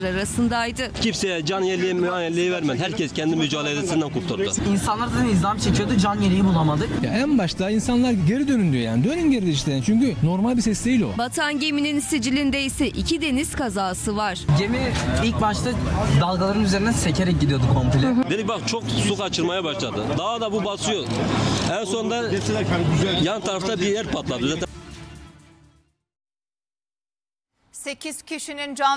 arasındaydı. Kimseye can yeleği vermedi. Herkes kendi mücadelesinden kurtuldu. İnsanlar da izdiham çekiyordu, can yeleği bulamadık. Ya en başta insanlar geri dönün diyor yani. Dönün geri işte. Çünkü normal bir ses değil o. Batan geminin sicilinde ise 2 deniz kazası var. Gemi ilk başta dalgaların üzerinden sekerek gidiyordu komple. Dedik bak çok su kaçırmaya başladı. Daha da bu basıyor. En sonunda yan tarafta bir yer patladı. Zaten 8 kişinin can